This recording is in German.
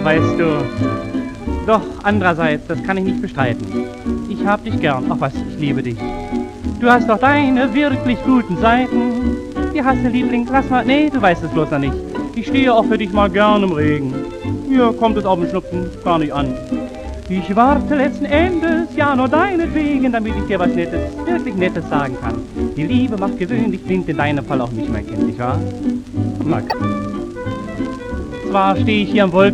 weißt du. Doch andererseits, das kann ich nicht bestreiten. Ich hab dich gern, ach was, ich liebe dich. Du hast doch deine wirklich guten Seiten. Wie heißt der Liebling? Lass mal, nee, du weißt es bloß noch nicht. Ich stehe auch für dich mal gern im Regen. Hier kommt es auf den Schnupfen gar nicht an. Ich warte letzten Endes ja nur deinetwegen, damit ich dir was Nettes, wirklich Nettes sagen kann. Die Liebe macht gewöhnlich blind, in deinem Fall auch nicht mehr kennt, nicht wahr? Zwar stehe ich hier am Wolken.